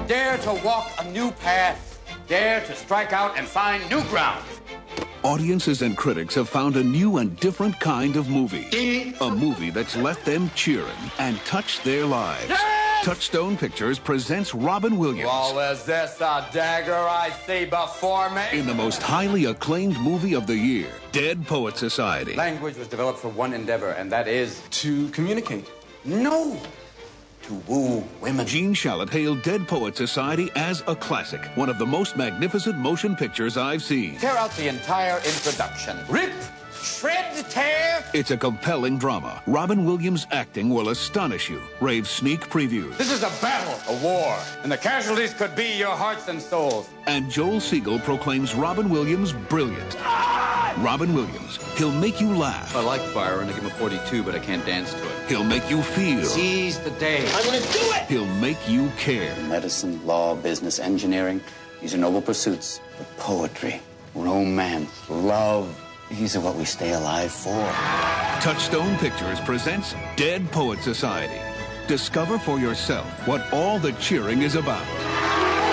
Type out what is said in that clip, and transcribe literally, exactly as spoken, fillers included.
Dare to walk a new path. Dare to strike out and find new ground. Audiences and critics have found a new and different kind of movie. A movie that's left them cheering and touched their lives. Yes! Touchstone Pictures presents Robin Williams. Well, is this a dagger I see before me? In the most highly acclaimed movie of the year, Dead Poet Society. Language was developed for one endeavor, and that is... To communicate. No! To woo women. Gene Shalit hailed Dead Poet Society as a classic, one of the most magnificent motion pictures I've seen. Tear out the entire introduction. Rip! Shred! Tear! It's a compelling drama. Robin Williams' acting will astonish you. Rave sneak previews. This is a battle, a war, and the casualties could be your hearts and souls. And Joel Siegel proclaims Robin Williams brilliant. Ah! Robin Williams. He'll make you laugh. I like Byron. I give him a forty-two, but I can't dance to it. He'll make you feel. Seize the day. I'm gonna do it! He'll make you care. Medicine, law, business, engineering. These are noble pursuits. But poetry, romance, love, these are what we stay alive for. Touchstone Pictures presents Dead Poet Society. Discover for yourself what all the cheering is about.